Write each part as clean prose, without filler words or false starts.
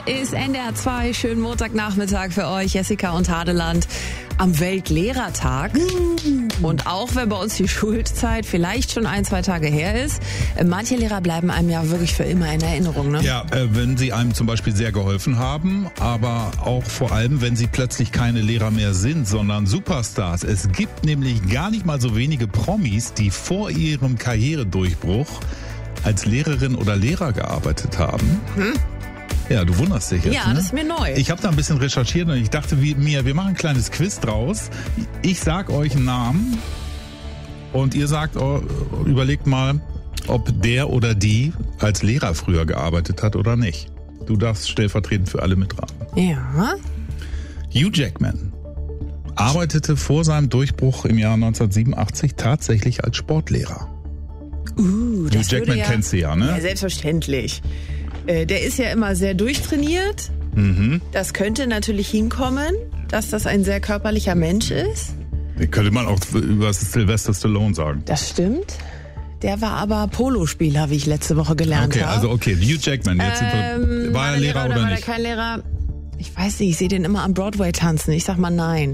ist NDR 2. Schönen Montagnachmittag für euch, Jessica und Hadeland, am Weltlehrertag. Und auch wenn bei uns die Schulzeit vielleicht schon 1-2 Tage her ist, manche Lehrer bleiben einem ja wirklich für immer in Erinnerung, ne? Ja, wenn sie einem zum Beispiel sehr geholfen haben, aber auch vor allem, wenn sie plötzlich keine Lehrer mehr sind, sondern Superstars. Es gibt nämlich gar nicht mal so wenige Promis, die vor ihrem Karrieredurchbruch als Lehrerin oder Lehrer gearbeitet haben. Ja, du wunderst dich jetzt. Ja, ne? das ist mir neu. Ich habe da ein bisschen recherchiert und ich dachte, wir machen ein kleines Quiz draus. Ich sag euch einen Namen und ihr sagt, überlegt mal, ob der oder die als Lehrer früher gearbeitet hat oder nicht. Du darfst stellvertretend für alle mitraten. Ja. Hugh Jackman arbeitete vor seinem Durchbruch im Jahr 1987 tatsächlich als Sportlehrer. Hugh Jackman kennst du ja, ne? Ja, selbstverständlich. Der ist ja immer sehr durchtrainiert. Das könnte natürlich hinkommen, dass das ein sehr körperlicher Mensch ist. Könnte man auch über Sylvester Stallone sagen. Das stimmt. Der war aber Polospieler, wie ich letzte Woche gelernt habe. Okay, Hugh Jackman. Jetzt war er Lehrer oder nicht? War nicht? der kein Lehrer? Ich weiß nicht, ich sehe den immer am Broadway tanzen. Ich sag mal nein.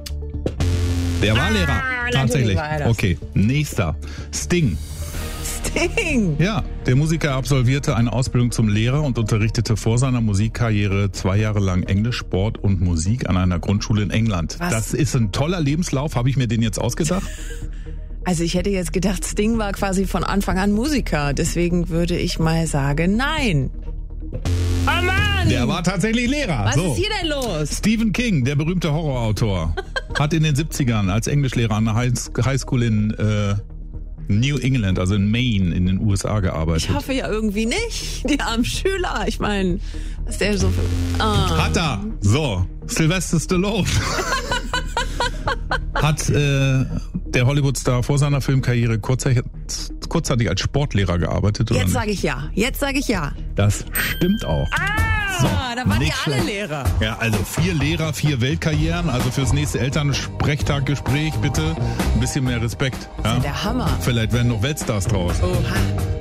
Der war Lehrer. Tatsächlich. War er das. Okay, nächster. Sting. Sting! Ja, der Musiker absolvierte eine Ausbildung zum Lehrer und unterrichtete vor seiner Musikkarriere 2 Jahre lang Englisch, Sport und Musik an einer Grundschule in England. Was? Das ist ein toller Lebenslauf. Habe ich mir den jetzt ausgedacht? Also ich hätte jetzt gedacht, Sting war quasi von Anfang an Musiker. Deswegen würde ich mal sagen, nein. Oh Mann! Der war tatsächlich Lehrer. Was ist hier denn los? Stephen King, der berühmte Horrorautor, hat in den 70ern als Englischlehrer an einer Highschool in New England, also in Maine in den USA gearbeitet. Ich hoffe ja irgendwie nicht. Die armen Schüler. Ich meine, was der so für... Hat er. So, Sylvester Stallone. Hat der Hollywood-Star vor seiner Filmkarriere kurzzeitig als Sportlehrer gearbeitet? Oder Jetzt nicht? sage ich ja. Das stimmt auch. So, Da waren die nicht alle schlecht. Lehrer. Ja, also 4 Lehrer, 4 Weltkarrieren. Also fürs nächste Elternsprechtag-Gespräch bitte ein bisschen mehr Respekt. Ja? Der Hammer. Vielleicht werden noch Weltstars draus. Oha.